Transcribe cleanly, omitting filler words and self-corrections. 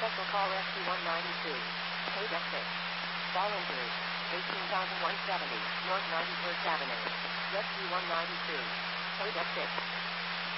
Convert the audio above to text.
Special call SC-192. Code F6. Fall injury. 18,170 North 91st Avenue. SC-192. Code F6.